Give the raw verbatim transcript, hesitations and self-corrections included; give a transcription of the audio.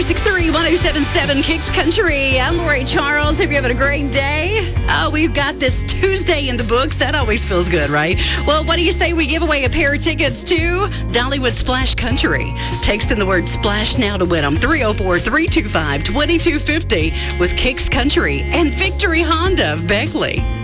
six three, one oh seven seven Kicks Country. I'm Lori Charles. Hope you're having a great day. Oh, we've got this Tuesday in the books. That always feels good, right? Well, what do you say we give away a pair of tickets to Dollywood Splash Country? Text in the word splash now to win them. three oh four, three two five, two two five oh with Kicks Country and Victory Honda of Beckley.